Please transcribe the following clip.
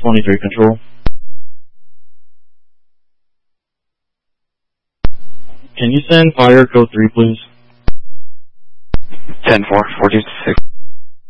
23 Control. Can you send fire code 3, please? 10-4, 426.